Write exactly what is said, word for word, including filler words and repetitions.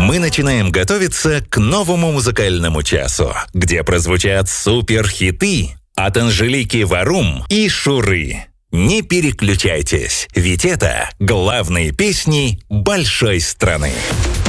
Мы начинаем готовиться к новому музыкальному часу, где прозвучат суперхиты от Анжелики Варум и Шуры. Не переключайтесь, ведь это главные песни большой страны.